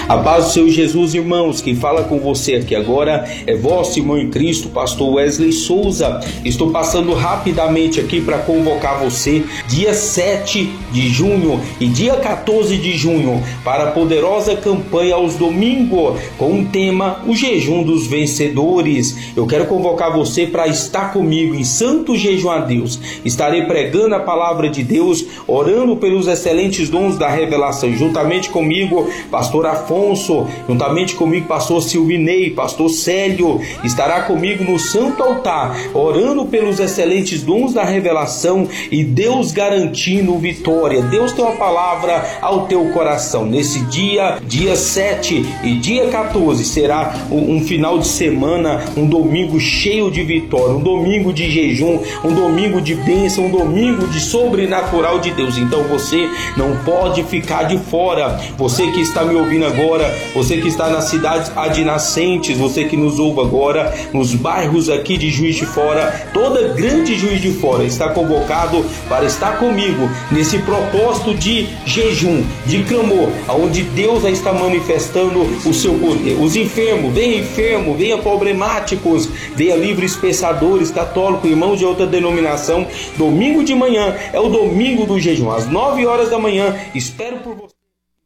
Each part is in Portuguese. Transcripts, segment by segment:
A paz do Senhor Jesus, irmãos. Quem fala com você aqui agora é vosso irmão em Cristo, pastor Wesley Souza. Estou passando rapidamente aqui para convocar você dia 7 de junho e dia 14 de junho para a poderosa campanha aos domingos com o tema O Jejum dos Vencedores. Eu quero convocar você para estar comigo em santo jejum a Deus. Estarei pregando a palavra de Deus, orando pelos excelentes dons da revelação, juntamente comigo, pastor Afonso, juntamente comigo, pastor Silvinei, pastor Célio, estará comigo no santo altar, orando pelos excelentes dons da revelação e Deus garantindo vitória. Deus tem uma palavra ao teu coração. Nesse dia 7 e dia 14, será um final de semana, um domingo cheio de vitória, um domingo de jejum, um domingo de bênção, um domingo de sobrenatural de Deus. Então você não pode ficar de fora. Você que está me ouvindo agora, você que está nas cidades adjacentes, você que nos ouve agora nos bairros aqui de Juiz de Fora, toda grande Juiz de Fora está convocado para estar comigo nesse propósito de jejum, de clamor, onde Deus já está manifestando o seu poder. Os enfermos, venha problemáticos, venha livres pensadores, católicos, irmãos de outra denominação. Domingo de manhã é o domingo do jejum, às 9 horas da manhã. Espero por você.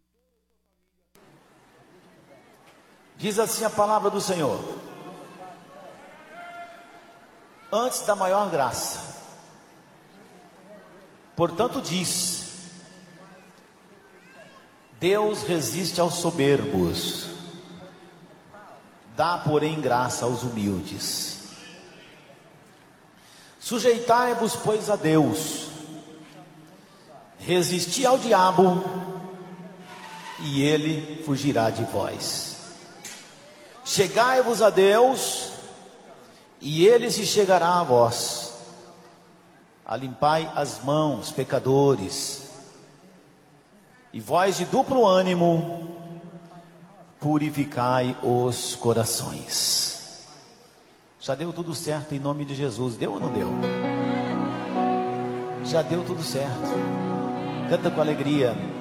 Diz assim a palavra do Senhor: antes da maior graça, portanto diz, Deus resiste aos soberbos, dá porém graça aos humildes. Sujeitai-vos, pois, a Deus, resisti ao diabo, e ele fugirá de vós. Chegai-vos a Deus, e ele se chegará a vós. Alimpai as mãos, pecadores, e vós de duplo ânimo, purificai os corações. Já deu tudo certo em nome de Jesus. Deu ou não deu? Já deu tudo certo. Canta com alegria.